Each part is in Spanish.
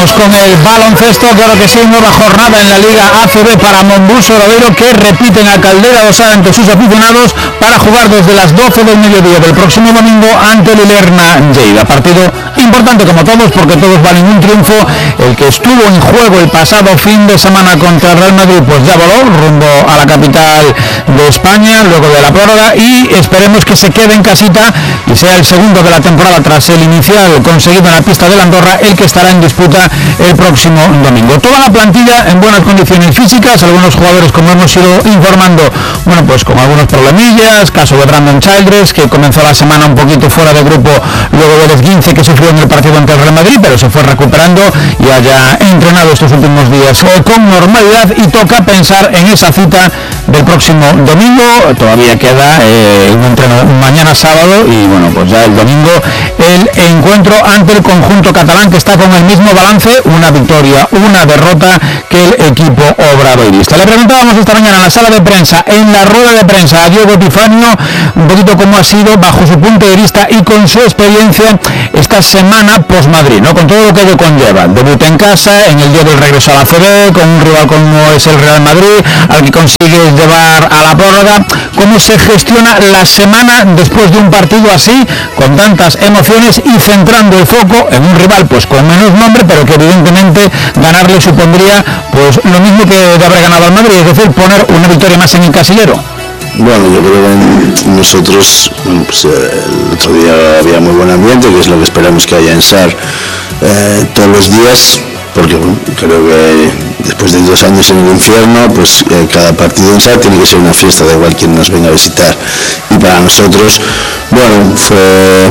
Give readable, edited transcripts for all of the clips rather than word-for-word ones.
Vamos con el baloncesto, claro que sí, nueva jornada en la Liga ACB para Mombús Obradoiro, que repiten a Caldera Osada ante sus aficionados para jugar desde las 12 del mediodía del próximo domingo ante el Ilerna Lleida. Partido importante como todos, porque todos valen un triunfo. El que estuvo en juego el pasado fin de semana contra el Real Madrid, pues ya voló rumbo a la capital de España luego de la prórroga, y esperemos que se quede en casita y sea el segundo de la temporada tras el inicial conseguido en la pista de la Andorra el que estará en disputa el próximo domingo. Toda la plantilla en buenas condiciones físicas, algunos jugadores, como hemos ido informando, bueno, pues con algunos problemillas, caso de Brandon Childress, que comenzó la semana un poquito fuera de grupo luego del esguince que sufrió en el partido ante el Real Madrid, pero se fue recuperando y haya entrenado estos últimos días con normalidad, y toca pensar en esa cita del próximo domingo. Todavía queda un entreno mañana sábado, y bueno, pues ya el domingo el encuentro ante el conjunto catalán, que está con el mismo balance, una victoria, una derrota, que el equipo obradoirista. Le preguntábamos esta mañana en la sala de prensa, en la rueda de prensa, a Diego Epifanio, un poquito cómo ha sido bajo su punto de vista y con su experiencia esta semana post-Madrid, ¿no? Con todo lo que ello conlleva. Debut en casa, en el día del regreso a la ACB, con un rival como es el Real Madrid, al que consigue llevar a la prórroga. ¿Cómo se gestiona la semana después de un partido así, con tantas emociones y centrando el foco en un rival pues con menos nombre, pero que evidentemente ganarle supondría pues lo mismo que de haber ganado al Madrid, es decir, poner una victoria más en el casillero? Bueno, yo creo que nosotros, pues, el otro día había muy buen ambiente, que es lo que esperamos que haya en SAR todos los días, porque bueno, creo que después de 2 años en el infierno, pues cada partido en SAR tiene que ser una fiesta, da igual quien nos venga a visitar. Y para nosotros, bueno, fue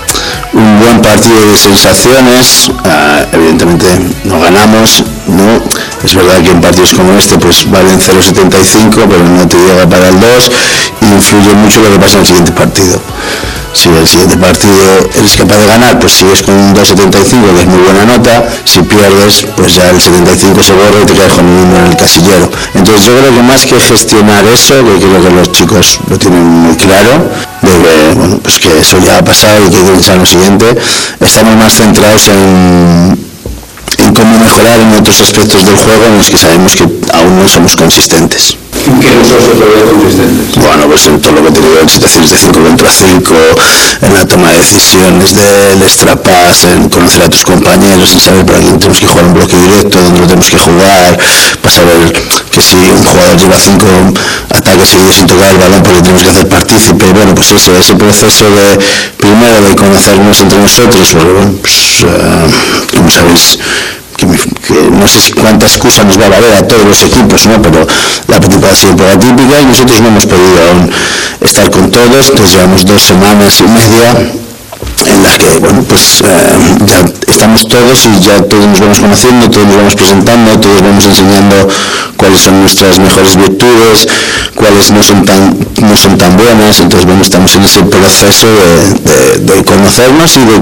un buen partido de sensaciones. Evidentemente no ganamos, ¿no? Es verdad que en partidos como este pues valen 0,75, pero no te llega para el 2, y influye mucho lo que pasa en el siguiente partido. Si el siguiente partido eres capaz de ganar, pues sigues con un 2,75, que es muy buena nota. Si pierdes, pues ya el 75 se borra y te quedas con un 1 en el casillero. Entonces yo creo que más que gestionar eso, que creo que los chicos lo tienen muy claro, de que, bueno, pues que eso ya ha pasado y que hay que pensar en lo siguiente, estamos más centrados en cómo mejorar en otros aspectos del juego en los que sabemos que aún no somos consistentes. ¿Qué no sos todavía consistentes? Bueno, pues en todo lo que te digo, en situaciones de 5 contra 5, en la toma de decisiones del extra pass, en conocer a tus compañeros, en saber para quién tenemos que jugar un bloque directo, dónde lo tenemos que jugar, para saber que si un jugador lleva 5 ataques seguidos sin tocar el balón, pues lo tenemos que hacer partícipe. Bueno, pues eso, ese proceso de, primero, de conocernos entre nosotros, porque bueno, pues como sabéis, que no sé cuánta excusa nos va a valer a todos los equipos, ¿no? Pero la pretemporada ha sido por atípica y nosotros no hemos podido aún estar con todos. Entonces llevamos 2 semanas y media en las que, bueno, pues ya estamos todos y ya todos nos vamos conociendo, todos nos vamos presentando, todos vamos enseñando cuáles son nuestras mejores virtudes, cuáles no son tan buenas. Entonces, bueno, estamos en ese proceso de conocernos y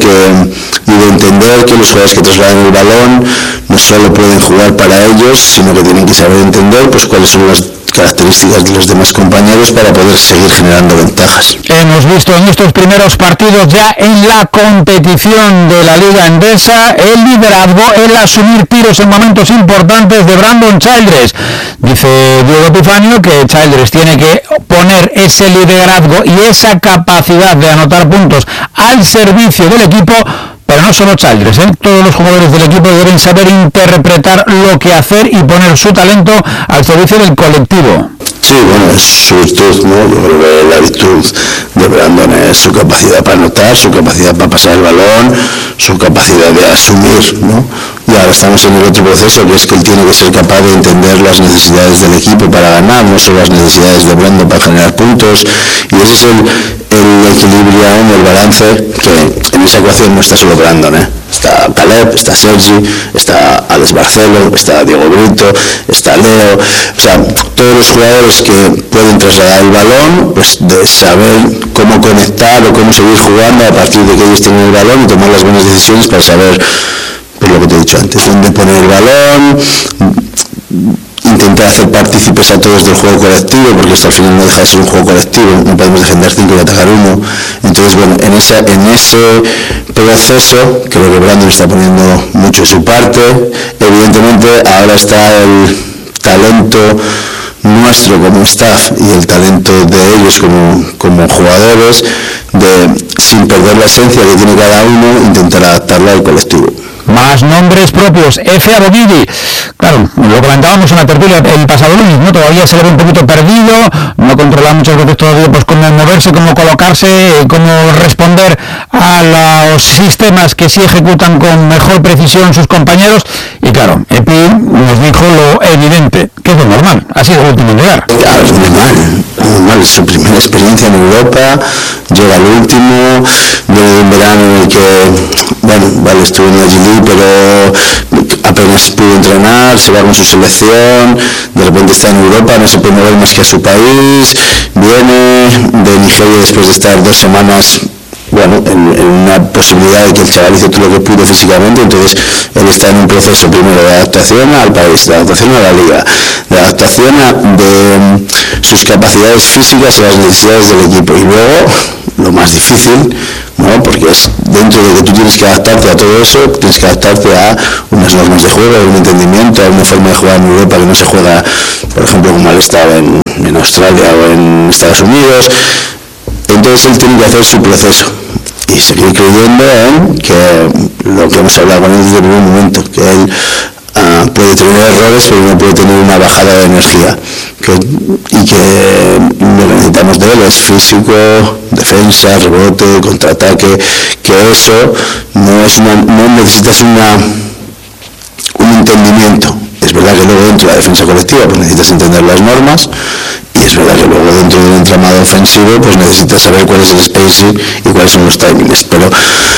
de entender que los jugadores que trasladan el balón no solo pueden jugar para ellos, sino que tienen que saber entender pues cuáles son las características de los demás compañeros para poder seguir generando ventajas. Hemos visto en estos primeros partidos ya en la competición de la Liga Endesa el liderazgo, el asumir tiros en momentos importantes de Brandon Childress. Dice Diego Epifanio que Childress tiene que poner ese liderazgo y esa capacidad de anotar puntos al servicio del equipo. Pero no solo Childress, todos los jugadores del equipo deben saber interpretar lo que hacer y poner su talento al servicio del colectivo. Sí, bueno, es su virtud, ¿no? Yo creo que la virtud de Brandon es su capacidad para anotar, su capacidad para pasar el balón, su capacidad de asumir, ¿no? Y ahora estamos en el otro proceso, que es que él tiene que ser capaz de entender las necesidades del equipo para ganar, no solo las necesidades de Brandon para generar puntos, y ese es el equilibrio, el balance, que en esa ecuación no está solo Brandon, Está Caleb, está Sergi, está Alex Barcelo, está Diego Brito, está Leo, o sea, todos los jugadores que pueden trasladar el balón, pues de saber cómo conectar o cómo seguir jugando a partir de que ellos tienen el balón y tomar las buenas decisiones para saber, pues lo que te he dicho antes, dónde poner el balón, intentar hacer partícipes a todos del juego colectivo, porque esto al final no deja de ser un juego colectivo, no podemos defender 5 y atacar 1. Entonces, bueno, en ese proceso creo que Brandon está poniendo mucho de su parte. Evidentemente ahora está el talento nuestro como staff y el talento de ellos como jugadores, de, sin perder la esencia que tiene cada uno, intentar adaptarla al colectivo. Más nombres propios. Efe Abogidi, claro, lo comentábamos en la tertulia el pasado lunes, ¿no? Todavía se le ve un poquito perdido, no controla muchas veces todavía pues cómo moverse, cómo colocarse, cómo responder a los sistemas que sí ejecutan con mejor precisión sus compañeros. Y claro, Epi nos dijo lo evidente, que es lo normal, ha sido el último en llegar. Claro, es normal, es su primera experiencia en Europa, llega al último, viene de un verano en el que, bueno, vale, estuvo en la G-League, pero apenas pudo entrenar, se va con su selección, de repente está en Europa, no se puede mover más que a su país, viene de Nigeria después de estar 2 semanas, bueno, en una posibilidad de que el chaval hizo todo lo que pudo físicamente. Entonces él está en un proceso primero de adaptación al país, de adaptación a la liga, de adaptación de sus capacidades físicas y las necesidades del equipo, y luego lo más difícil, ¿no? Porque es dentro de que tú tienes que adaptarte a todo eso, tienes que adaptarte a unas normas de juego, a un entendimiento, a una forma de jugar en Europa que no se juega, por ejemplo, como él estaba en Australia o en Estados Unidos. Entonces él tiene que hacer su proceso y seguir creyendo en que lo que hemos hablado con él desde el primer momento, que él puede tener errores, pero no puede tener una bajada de energía, y que lo que necesitamos de él es físico, defensa, rebote, contraataque, que eso no necesitas un entendimiento. Es verdad que luego dentro de la defensa colectiva pues necesitas entender las normas, y es verdad que luego dentro del entramado ofensivo pues necesitas saber cuál es el spacing y cuáles son los timings, pero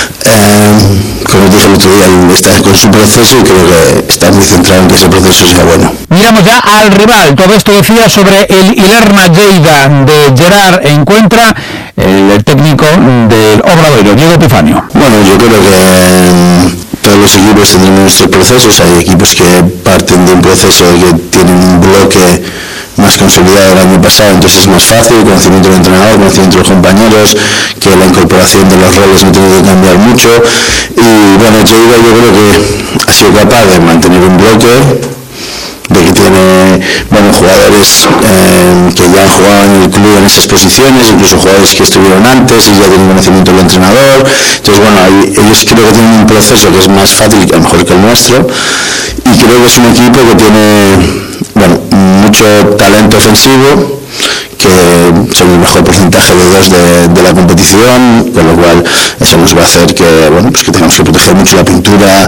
como dije el otro día, él está con su proceso y creo que está muy centrado en que ese proceso sea bueno. Miramos ya al rival. Todo esto decía sobre el Ilerna Lleida de Gerard Encuentra, el técnico del Obradoiro, Diego Epifanio. Bueno, yo creo que todos los equipos tendrán nuestros procesos. Hay equipos que parten de un proceso que tienen un bloque más consolidado el año pasado, entonces es más fácil, conocimiento del entrenador, conocimiento de los compañeros, que la incorporación de los roles no tiene que cambiar mucho. Y bueno, Lleida yo creo que ha sido capaz de mantener un bloque, de que tiene jugadores que ya han jugado en el club en esas posiciones, incluso jugadores que estuvieron antes y ya tienen conocimiento del entrenador. Entonces ellos creo que tienen un proceso que es más fácil y a lo mejor que el nuestro, y creo que es un equipo que tiene mucho talento ofensivo, que son el mejor porcentaje de 2 de la competición, con lo cual eso nos va a hacer que que tengamos que proteger mucho la pintura,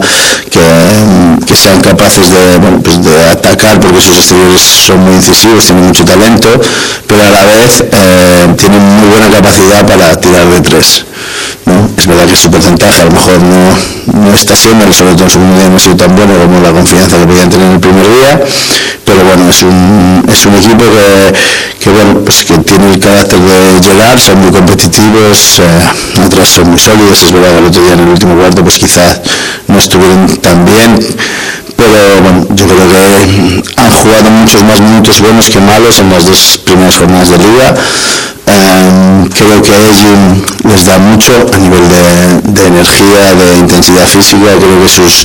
que sean capaces de atacar, porque sus exteriores son muy incisivos, tienen mucho talento, pero a la vez tienen muy buena capacidad para tirar de 3, ¿no? Es verdad que su porcentaje a lo mejor no está siendo, sobre todo en su segundo día no ha sido tan bueno como la confianza que podían tener en el primer día, pero bueno, es un equipo que tiene el carácter de Gerard, son muy competitivos, atrás son muy sólidos. Es verdad que el otro día en el último cuarto pues quizás no estuvieron tan bien, pero yo creo que han jugado muchos más minutos buenos que malos en las 2 primeras jornadas de liga. Creo que a ellos les da mucho a nivel de energía, de intensidad física. Creo que sus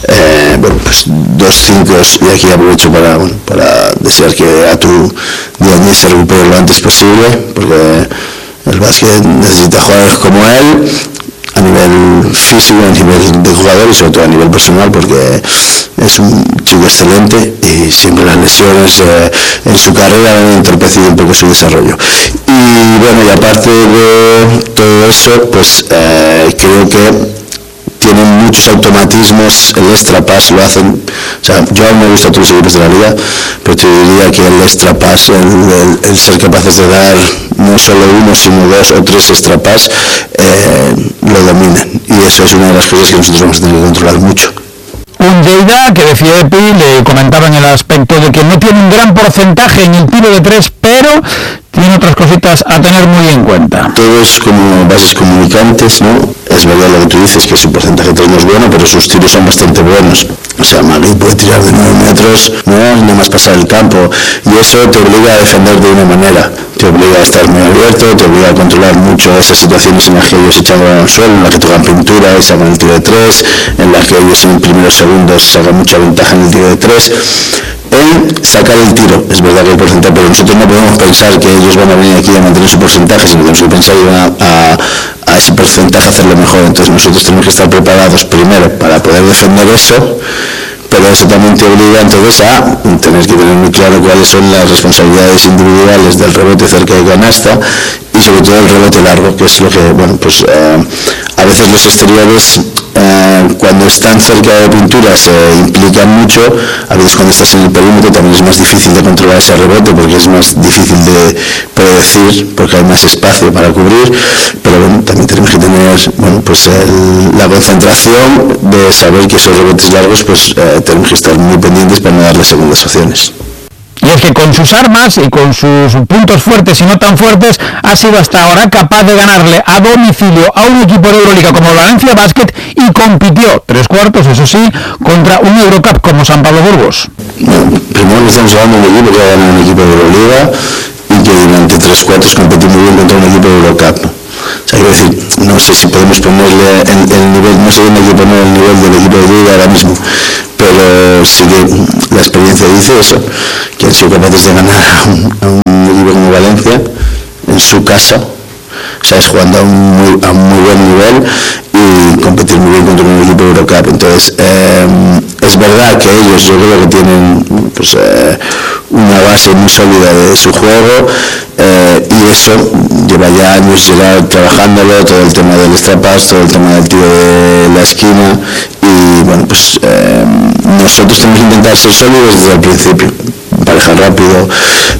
2 5, y aquí aprovecho para desear que Atu Diagne se recupere lo antes posible, porque el básquet necesita jugadores como él, a nivel físico, a nivel de jugador y sobre todo a nivel personal, porque es un chico excelente y siempre las lesiones en su carrera han entorpecido un poco su desarrollo. Y aparte de todo eso, pues creo que tienen muchos automatismos, el extra pass lo hacen, yo a mí me gusta todos los equipos de la liga, pero te diría que el extra pass, el ser capaces de dar no solo 1 sino 2 o 3 extra pass, lo dominan, y eso es una de las cosas que nosotros vamos a tener que controlar mucho. Un Lleida que decía Epi, le comentaba en el aspecto de que no tiene un gran porcentaje en el tiro de 3, pero tiene otras cositas a tener muy en cuenta. Todos como bases comunicantes, ¿no? Es verdad lo que tú dices, que su porcentaje de 3 no es bueno, pero sus tiros son bastante buenos. O sea, Magui puede tirar de 9 metros, no nada más pasar el campo, y eso te obliga a defender de una manera, te obliga a estar muy abierto, te obliga a controlar mucho esas situaciones en las que ellos echan al suelo, en las que tocan pintura y sacan el tiro de 3, en las que ellos en primeros segundos sacan mucha ventaja en el tiro de 3, en sacar el tiro. Es verdad que el porcentaje, pero nosotros no podemos pensar que ellos van a venir aquí a mantener su porcentaje, sino que tenemos que pensar que van a ese porcentaje hacerlo mejor. Entonces nosotros tenemos que estar preparados primero para poder defender eso, pero eso también te obliga entonces a tener que tener muy claro cuáles son las responsabilidades individuales del rebote cerca de canasta y sobre todo el rebote largo, que es lo que, bueno, pues a veces los exteriores cuando están cerca de pintura se implican mucho, a veces cuando estás en el perímetro también es más difícil de controlar ese rebote porque es más difícil de predecir porque hay más espacio para cubrir, pero bueno, también tenemos que tener, bueno, pues la concentración de saber que esos rebotes largos pues tenemos que estar muy pendientes para no darle segundas opciones. Y es que con sus armas y con sus puntos fuertes y no tan fuertes ha sido hasta ahora capaz de ganarle a domicilio a un equipo de Euroliga como el Valencia Basket y compitió 3 cuartos, eso sí, contra un Eurocup como San Pablo Burgos. Bueno, primero estamos hablando de un equipo que ha ganado un equipo de Euroliga y que durante 3 cuartos compitió muy bien contra un equipo de Eurocup. O sea, quiero decir, no sé si podemos ponerle el nivel, no sé dónde hay que poner el nivel del equipo de Liga ahora mismo, pero sí que la experiencia dice eso, que han sido capaces de ganar a un equipo como Valencia en su casa, o sea, es jugando a un muy buen nivel y competir muy bien contra un equipo de Eurocup. Entonces, es verdad que ellos yo creo que tienen pues, una base muy sólida de su juego y eso lleva ya años trabajándolo, todo el tema del extra pass, todo el tema del tiro de la esquina y bueno, pues nosotros tenemos que intentar ser sólidos desde el principio, emparejar rápido,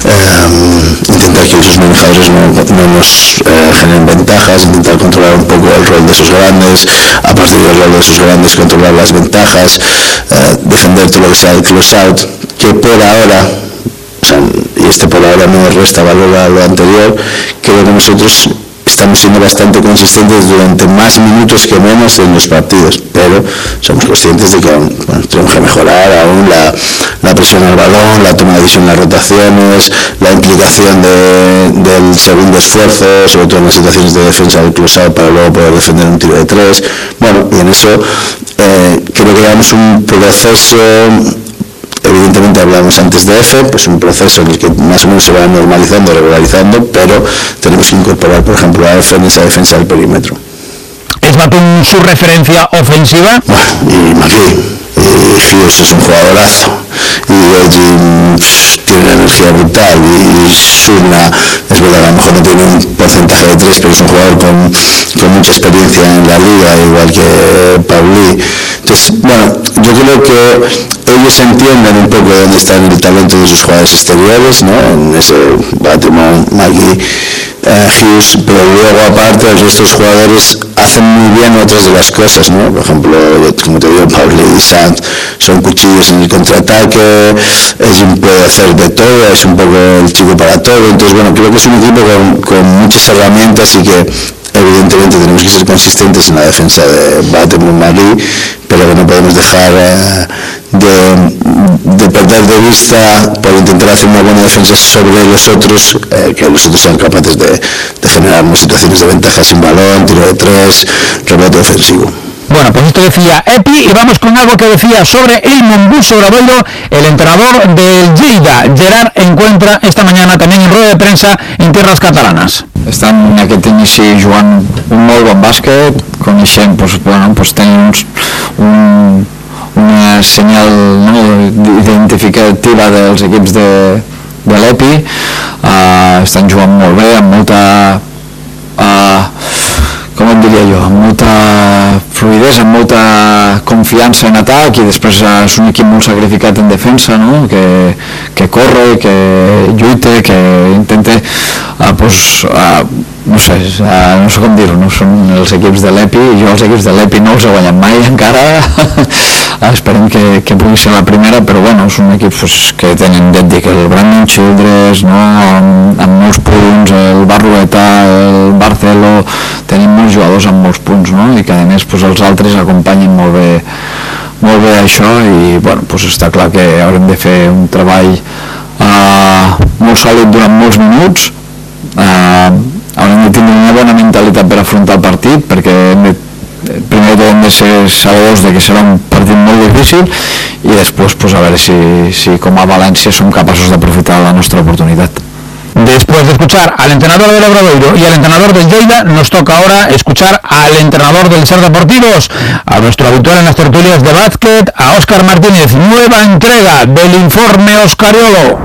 intentar que esos manejadores no nos generen ventajas, intentar controlar un poco el rol de esos grandes, a partir del rol de esos grandes controlar las ventajas, defender todo lo que sea el close out, que por ahora, o sea, y por ahora no resta valor a lo anterior, creo que nosotros estamos siendo bastante consistentes durante más minutos que menos en los partidos, pero somos conscientes de que bueno, tenemos que mejorar aún la presión al balón, la toma de decisión en las rotaciones, la implicación del segundo esfuerzo, sobre todo en las situaciones de defensa del close-out para luego poder defender un tiro de 3. Bueno, y en eso creo que llevamos un proceso. Evidentemente hablamos antes de EFE, pues un proceso en el que más o menos se va normalizando, regularizando, pero tenemos que incorporar, por ejemplo, a EFE en esa defensa del perímetro. ¿Es Batum su referencia ofensiva? Y Magui. Hughes es un jugadorazo y Elgin tiene una energía brutal y Surna es verdad que a lo mejor no tiene un porcentaje de 3 pero es un jugador con mucha experiencia en la liga igual que Pauli. Entonces bueno, yo creo que ellos entienden un poco dónde está el talento de sus jugadores exteriores, ¿no? En ese Batum, Magui, Hughes, pero luego aparte el resto de los jugadores hacen muy bien otras de las cosas, ¿no? Por ejemplo, como te digo, Pauli y Sant son cuchillos en el contraataque, él puede hacer de todo, es un poco el chico para todo, entonces bueno, creo que es un equipo con muchas herramientas y que evidentemente tenemos que ser consistentes en la defensa de Batum y Magui, pero que no podemos dejar de perder de vista por intentar hacer una buena defensa sobre los otros, que los otros sean capaces de generarnos situaciones de ventaja sin balón, tiro de 3, rebote ofensivo. Bueno, pues esto decía Epi y vamos con algo que decía sobre el Montbus Obradoiro, el entrenador del Lleida. Gerard encuentra esta mañana también en rueda de prensa en tierras catalanas. Estan en aquest inici jugant un molt bon bàsquet, coneixem, tenim una senyal identificativa dels equips de l'EPI, estan jugant molt bé, amb molta com et diria jo, amb molta fluidesa, amb molta confiança en atac i després és un equip molt sacrificat en defensa, no? Que corre, que lluita, que intenta no sé com dir-ho, no són els equips de l'EPI, jo els equips de l'EPI no els he guanyat mai encara, esperem que pugui ser la primera, però bueno, és un equip que tenen, ja et dic, el Brandon Childress, no? amb molts punts, el Barrueta, el Barcelo, tenim molts jugadors amb molts punts, no? I que a més els altres acompanyen molt bé molt bé això, i bueno, doncs està clar que haurem de fer un treball molt sòlid durant molts minuts. Haurem de tindre una bona mentalitat per afrontar el partit, perquè primer de tot hem de ser sabedors de que serà un partit molt difícil, i després pues, a veure si com a València som capaços d'aprofitar la nostra oportunitat. Después de escuchar al entrenador del Obradoiro y al entrenador del Lleida, nos toca ahora escuchar al entrenador del Ser Deportivos, a nuestro habitual en las tertulias de básquet, a Óscar Martínez. Nueva entrega del informe Oscariolo.